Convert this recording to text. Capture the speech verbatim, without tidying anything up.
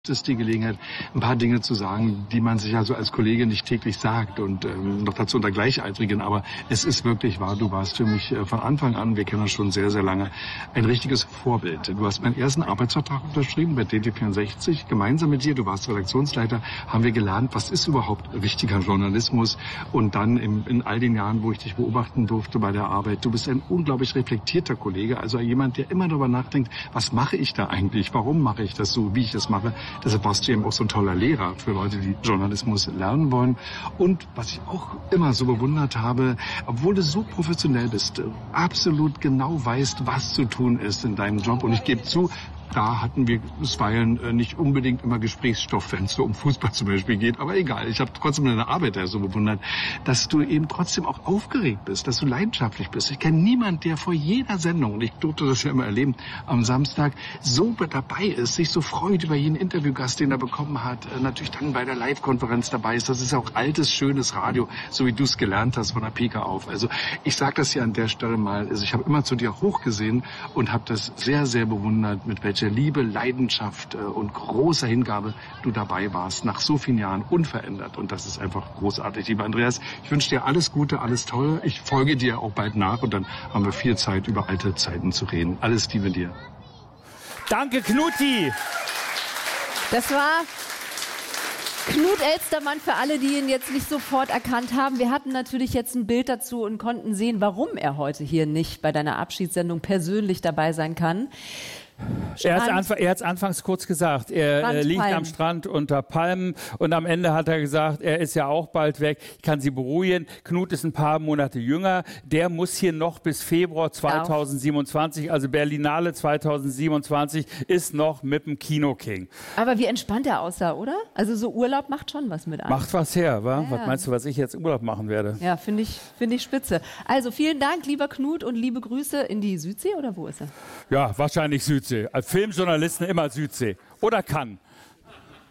ist die Gelegenheit, ein paar Dinge zu sagen, die man sich also als Kollege nicht täglich sagt und ähm, noch dazu unter Gleichaltrigen. Aber es ist wirklich wahr, du warst für mich äh, von Anfang an, wir kennen uns schon sehr, sehr lange, ein richtiges Vorbild. Du hast meinen ersten Arbeitsvertrag unterschrieben bei D T vierundsechzig. Gemeinsam mit dir, du warst Redaktionsleiter, haben wir gelernt, was ist überhaupt richtiger Journalismus. Und dann im, in all den Jahren, wo ich dich beobachten durfte bei der Arbeit, du bist ein unglaublich reflektierter Kollege, also jemand, der immer darüber nachdenkt, was mache ich da eigentlich, warum mache ich das so, wie ich das mache. Deshalb warst du eben auch so ein toller Lehrer für Leute, die Journalismus lernen wollen. Und was ich auch immer so bewundert habe, obwohl du so professionell bist, absolut genau weißt, was zu tun ist in deinem Job. Und ich gebe zu, da hatten wir bisweilen nicht unbedingt immer Gesprächsstoff, wenn es so um Fußball zum Beispiel geht. Aber egal, ich habe trotzdem deine Arbeit da so bewundert, dass du eben trotzdem auch aufgeregt bist, dass du leidenschaftlich bist. Ich kenne niemanden, der vor jeder Sendung, und ich durfte das ja immer erleben, am Samstag so dabei ist, sich so freut über jeden Interviewgast, den er bekommen hat. Natürlich dann bei der Live-Konferenz dabei ist. Das ist ja auch altes, schönes Radio, so wie du es gelernt hast von der Pika auf. Also ich sage das hier an der Stelle mal. Also ich habe immer zu dir hochgesehen und habe das sehr, sehr bewundert, mit welcher Liebe, Leidenschaft und großer Hingabe du dabei warst, nach so vielen Jahren unverändert. Und das ist einfach großartig. Lieber Andreas, ich wünsche dir alles Gute, alles Tolle. Ich folge dir auch bald nach und dann haben wir viel Zeit, über alte Zeiten zu reden. Alles Liebe dir. Danke, Knuti. Das war Knut Elstermann, für alle, die ihn jetzt nicht sofort erkannt haben. Wir hatten natürlich jetzt ein Bild dazu und konnten sehen, warum er heute hier nicht bei deiner Abschiedssendung persönlich dabei sein kann. Er hat es anfangs kurz gesagt, er äh, liegt am Strand unter Palmen und am Ende hat er gesagt, er ist ja auch bald weg. Ich kann Sie beruhigen, Knut ist ein paar Monate jünger, der muss hier noch bis Februar zweitausendsiebenundzwanzig, also Berlinale zweitausendsiebenundzwanzig, ist noch mit dem Kino-King. Aber wie entspannt er aussah, oder? Also so Urlaub macht schon was mit einem. Macht was her, wa? Ja. Was meinst du, was ich jetzt Urlaub machen werde? Ja, finde ich, find ich spitze. Also vielen Dank, lieber Knut, und liebe Grüße in die Südsee, oder wo ist er? Ja, wahrscheinlich Südsee. Als Filmjournalisten immer Südsee. Oder Cannes.